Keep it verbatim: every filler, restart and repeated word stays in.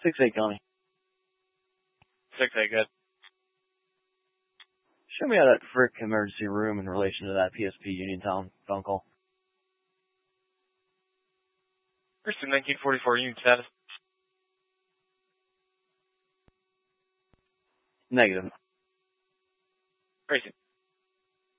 six eight, Connie. six eight, good. Show me out that frick emergency room in relation to that P S P Uniontown phone call. Pursuit nineteen forty-four, Union status. Negative.